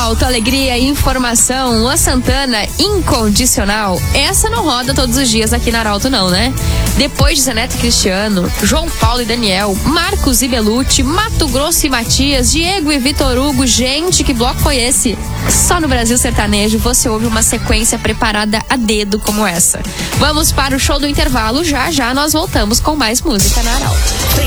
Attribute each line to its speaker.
Speaker 1: Arauto, alegria e informação. Luan Santana, Incondicional. Essa não roda todos os dias aqui na Arauto não, né? Depois de Zé Neto e Cristiano, João Paulo e Daniel, Marcos e Belucci, Mato Grosso e Matias, Diego e Vitor Hugo. Gente, que bloco foi esse? Só no Brasil Sertanejo você ouve uma sequência preparada a dedo como essa. Vamos para o show do intervalo. Já já nós voltamos com mais música na Arauto.